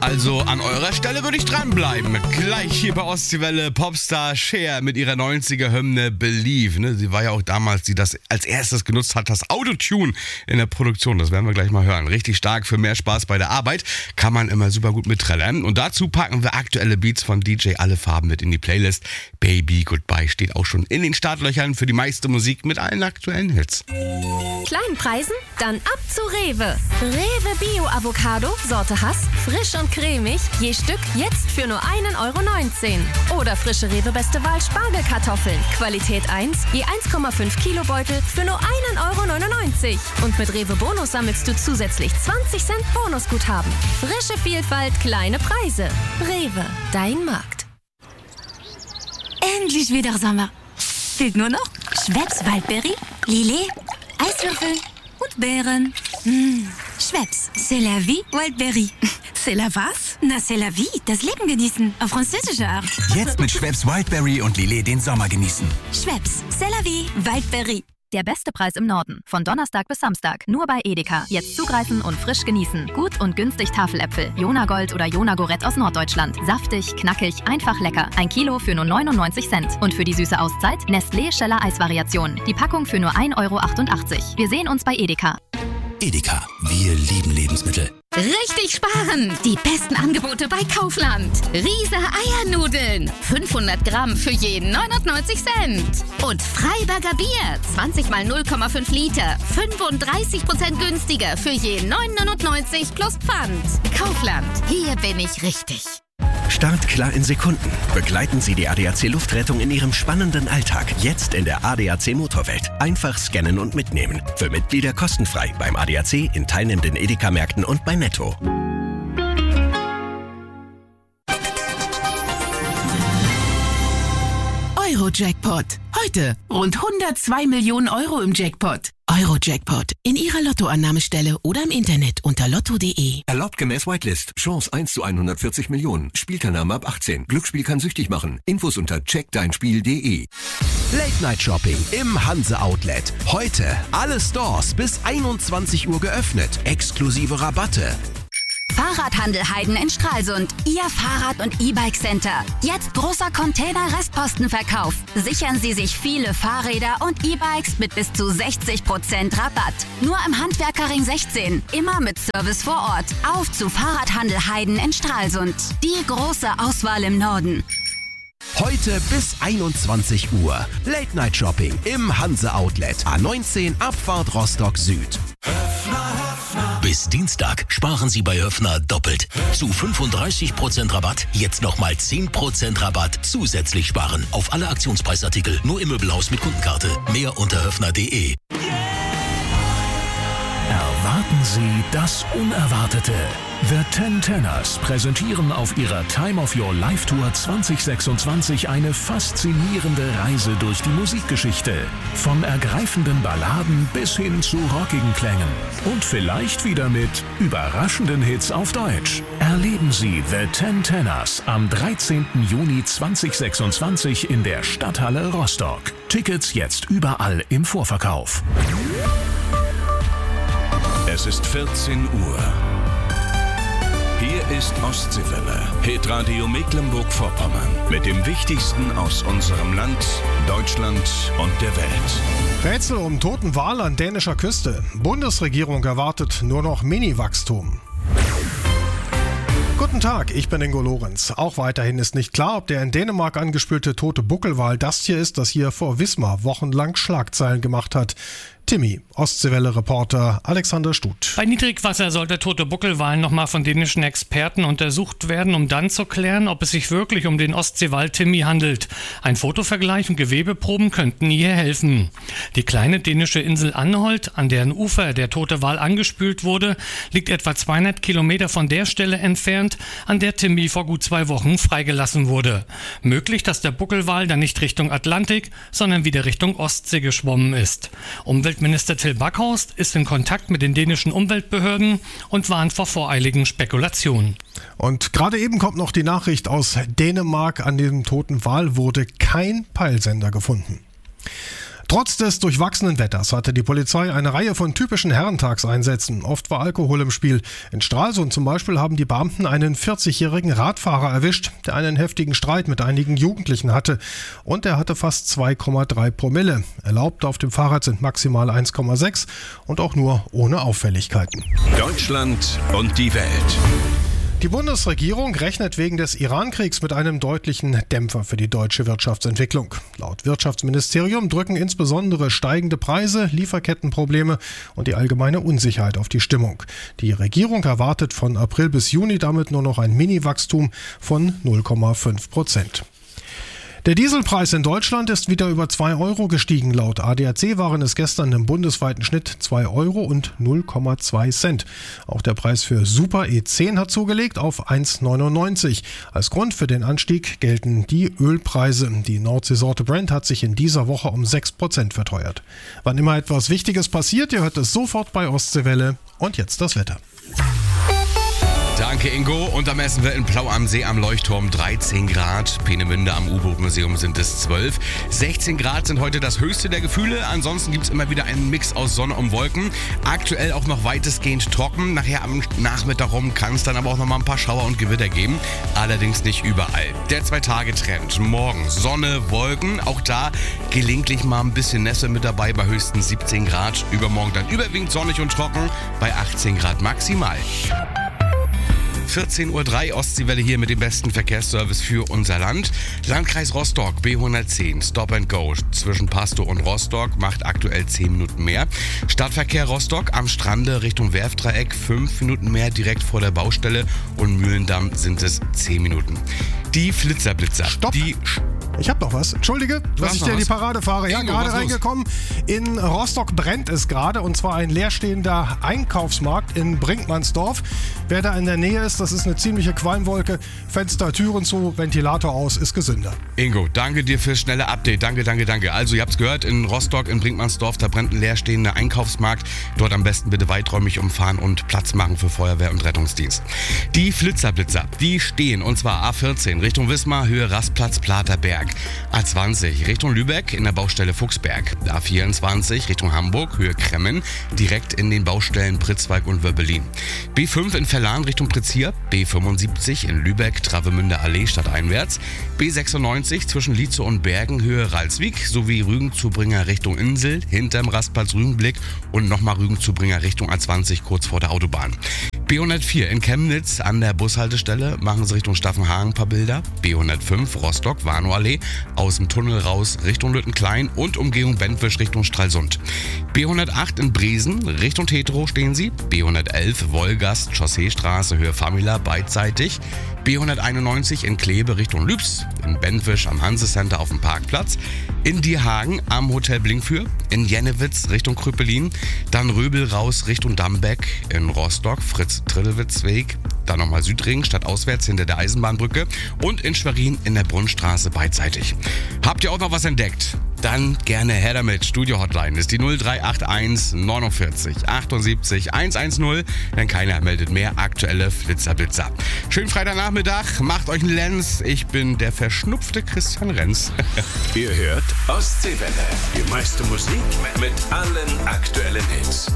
Also an eurer Stelle würde ich dranbleiben. Gleich hier bei Ostseewelle Popstar Cher mit ihrer 90er-Hymne Believe. Ne? Sie war ja auch damals, die das als erstes genutzt hat, das Autotune in der Produktion. Das werden wir gleich mal hören. Richtig stark für mehr Spaß bei der Arbeit. Kann man immer super gut mitträllern. Und dazu packen wir aktuelle Beats von DJ Alle Farben mit in die Playlist. Baby Goodbye steht auch schon in den Startlöchern für die meiste Musik mit allen aktuellen Hits. Kleinen Preisen? Dann ab zu Rewe. Rewe Bio Avocado, Sorte Hass, frisch und cremig, je Stück jetzt für nur 1,19 €. Oder frische Rewe Beste Wahl Spargelkartoffeln, Qualität 1, je 1,5 Kilo Beutel für nur 1,99 €. Und mit Rewe Bonus sammelst du zusätzlich 20 Cent Bonusguthaben. Frische Vielfalt, kleine Preise. Rewe, dein Markt. Endlich wieder Sommer. Fehlt nur noch Schweppes Waldbeere, Lillet, Eiswürfel und Beeren. Schweppes, c'est la vie, Wildberry. C'est la was? Na, c'est la vie, das Leben genießen, auf französische Art. Jetzt mit Schweppes Wildberry und Lillet den Sommer genießen. Schweppes, c'est la vie, Wildberry. Der beste Preis im Norden. Von Donnerstag bis Samstag. Nur bei Edeka. Jetzt zugreifen und frisch genießen. Gut und günstig Tafeläpfel. Jona Gold oder Jona Gorett aus Norddeutschland. Saftig, knackig, einfach lecker. 1 Kilo für nur 99 Cent. Und für die süße Auszeit Nestlé Scheller Eisvariation. Die Packung für nur 1,88 €. Wir sehen uns bei Edeka. Edeka, wir lieben Lebensmittel. Richtig sparen! Die besten Angebote bei Kaufland. Riese Eiernudeln. 500 Gramm für jeden 99 Cent. Und Freiberger Bier. 20 mal 0,5 Liter. 35% günstiger für jeden 9,99 plus Pfand. Kaufland. Hier bin ich richtig. Startklar in Sekunden. Begleiten Sie die ADAC Luftrettung in Ihrem spannenden Alltag. Jetzt in der ADAC Motorwelt. Einfach scannen und mitnehmen. Für Mitglieder kostenfrei beim ADAC, in teilnehmenden Edeka-Märkten und bei Netto. Euro-Jackpot. Heute rund 102 Millionen € im Jackpot. Euro-Jackpot. In Ihrer Lottoannahmestelle oder im Internet unter lotto.de. Erlaubt gemäß Whitelist. Chance 1 zu 140 Millionen. Spielteilnahme ab 18. Glücksspiel kann süchtig machen. Infos unter checkdeinspiel.de. Late Night Shopping im Hanse Outlet. Heute alle Stores bis 21 Uhr geöffnet. Exklusive Rabatte. Fahrradhandel Heiden in Stralsund. Ihr Fahrrad- und E-Bike-Center. Jetzt großer Container-Restpostenverkauf. Sichern Sie sich viele Fahrräder und E-Bikes mit bis zu 60% Rabatt. Nur im Handwerkerring 16. Immer mit Service vor Ort. Auf zu Fahrradhandel Heiden in Stralsund. Die große Auswahl im Norden. Heute bis 21 Uhr. Late Night Shopping im Hanse Outlet. A19 Abfahrt Rostock Süd. Bis Dienstag sparen Sie bei Höffner doppelt. Zu 35% Rabatt, jetzt nochmal 10% Rabatt zusätzlich sparen. Auf alle Aktionspreisartikel, nur im Möbelhaus mit Kundenkarte. Mehr unter höffner.de. Erwarten Sie das Unerwartete. The Ten Tenors präsentieren auf ihrer Time of Your Life Tour 2026 eine faszinierende Reise durch die Musikgeschichte. Von ergreifenden Balladen bis hin zu rockigen Klängen. Und vielleicht wieder mit überraschenden Hits auf Deutsch. Erleben Sie The Ten Tenors am 13. Juni 2026 in der Stadthalle Rostock. Tickets jetzt überall im Vorverkauf. Es ist 14 Uhr. Hier ist Ostseewelle, Hitradio Mecklenburg-Vorpommern. Mit dem Wichtigsten aus unserem Land, Deutschland und der Welt. Rätsel um toten Wal an dänischer Küste. Bundesregierung erwartet nur noch Mini-Wachstum. Guten Tag, ich bin Ingo Lorenz. Auch weiterhin ist nicht klar, ob der in Dänemark angespülte tote Buckelwal das hier ist, das hier vor Wismar wochenlang Schlagzeilen gemacht hat. Timmy, Ostseewelle-Reporter Alexander Stuth. Bei Niedrigwasser soll der tote Buckelwal nochmal von dänischen Experten untersucht werden, um dann zu klären, ob es sich wirklich um den Ostseewal Timmy handelt. Ein Fotovergleich und Gewebeproben könnten hier helfen. Die kleine dänische Insel Anholt, an deren Ufer der tote Wal angespült wurde, liegt etwa 200 Kilometer von der Stelle entfernt, an der Timmy vor gut 2 Wochen freigelassen wurde. Möglich, dass der Buckelwal dann nicht Richtung Atlantik, sondern wieder Richtung Ostsee geschwommen ist. Umweltminister Till Backhaus ist in Kontakt mit den dänischen Umweltbehörden und warnt vor voreiligen Spekulationen. Und gerade eben kommt noch die Nachricht aus Dänemark, an dem toten Wal wurde kein Peilsender gefunden. Trotz des durchwachsenen Wetters hatte die Polizei eine Reihe von typischen Herrentagseinsätzen. Oft war Alkohol im Spiel. In Stralsund zum Beispiel haben die Beamten einen 40-jährigen Radfahrer erwischt, der einen heftigen Streit mit einigen Jugendlichen hatte. Und er hatte fast 2,3 Promille. Erlaubt auf dem Fahrrad sind maximal 1,6 und auch nur ohne Auffälligkeiten. Deutschland und die Welt. Die Bundesregierung rechnet wegen des Iran-Kriegs mit einem deutlichen Dämpfer für die deutsche Wirtschaftsentwicklung. Laut Wirtschaftsministerium drücken insbesondere steigende Preise, Lieferkettenprobleme und die allgemeine Unsicherheit auf die Stimmung. Die Regierung erwartet von April bis Juni damit nur noch ein Mini-Wachstum von 0,5%. Der Dieselpreis in Deutschland ist wieder über 2 Euro gestiegen. Laut ADAC waren es gestern im bundesweiten Schnitt 2 Euro und 0,2 Cent. Auch der Preis für Super E10 hat zugelegt auf 1,99. Als Grund für den Anstieg gelten die Ölpreise. Die Nordseesorte Brent hat sich in dieser Woche um 6% verteuert. Wann immer etwas Wichtiges passiert, ihr hört es sofort bei Ostseewelle. Und jetzt das Wetter. Danke, Ingo. Und da messen wir in Plau am See am Leuchtturm 13 Grad. Peenemünde am U-Boot-Museum sind es 12. 16 Grad sind heute das höchste der Gefühle. Ansonsten gibt es immer wieder einen Mix aus Sonne und Wolken. Aktuell auch noch weitestgehend trocken. Nachher am Nachmittag rum kann es dann aber auch noch mal ein paar Schauer und Gewitter geben. Allerdings nicht überall. Der 2-Tage-Trend. Morgen Sonne, Wolken. Auch da gelegentlich mal ein bisschen Nässe mit dabei bei höchstens 17 Grad. Übermorgen dann überwiegend sonnig und trocken bei 18 Grad maximal. 14:03 Uhr, Ostseewelle hier mit dem besten Verkehrsservice für unser Land. Landkreis Rostock, B110, Stop and Go zwischen Pastow und Rostock, macht aktuell 10 Minuten mehr. Stadtverkehr Rostock am Strande Richtung Werftdreieck, 5 Minuten mehr direkt vor der Baustelle und Mühlendamm sind es 10 Minuten. Die Flitzer-Blitzer. Stopp! Ich hab noch was. Entschuldige, dass ich dir in die Parade fahre. Ja, gerade reingekommen. In Rostock brennt es gerade und zwar ein leerstehender Einkaufsmarkt in Brinkmannsdorf. Wer da in der Nähe ist, das ist eine ziemliche Qualmwolke. Fenster, Türen zu, Ventilator aus, ist gesünder. Ingo, danke dir fürs schnelle Update. Danke. Also, ihr habt's gehört, in Rostock, in Brinkmannsdorf, da brennt ein leerstehender Einkaufsmarkt. Dort am besten bitte weiträumig umfahren und Platz machen für Feuerwehr und Rettungsdienst. Die Flitzer-Blitzer, die stehen und zwar A14 Richtung Wismar, Höhe Rastplatz, Platerberg. A20 Richtung Lübeck in der Baustelle Fuchsberg. A24 Richtung Hamburg, Höhe Kremmen, direkt in den Baustellen Pritzwalk und Wöbbelin. B5 in Verlan Richtung Pritzhier. B75 in Lübeck, Travemünde Allee stadteinwärts. B96 zwischen Lietzow und Bergen, Höhe Ralswiek, sowie Rügenzubringer Richtung Insel, hinterm Rastplatz Rügenblick und nochmal Rügenzubringer Richtung A20 kurz vor der Autobahn. B104 in Chemnitz an der Bushaltestelle, machen Sie Richtung Staffenhagen ein paar Bilder. B105 Rostock, Warnow-Allee, aus dem Tunnel raus Richtung Lüttenklein und Umgehung Bentwisch Richtung Stralsund. B108 in Bresen, Richtung Tetero stehen Sie. B111 Wolgast, Chausseestraße, Höhe Famila, beidseitig. B191 in Kleve Richtung Lübs, in Bentwisch am Hanse-Center auf dem Parkplatz. In Dierhagen am Hotel Blinkfür, in Jennewitz Richtung Krüppelin, dann Röbel raus Richtung Dambeck, in Rostock Fritz-Trillewitz-Weg, dann nochmal Südring stadtauswärts hinter der Eisenbahnbrücke und in Schwerin in der Brunnstraße beidseitig. Habt ihr auch noch was entdeckt? Dann gerne her damit. Studio-Hotline ist die 0381 49 78 110, denn keiner meldet mehr aktuelle Flitzer-Blitzer. Schönen Freitagnachmittag, macht euch einen Lenz. Ich bin der verschnupfte Christian Renz. Ihr hört Ostseewelle. Die meiste Musik mit allen aktuellen Hits.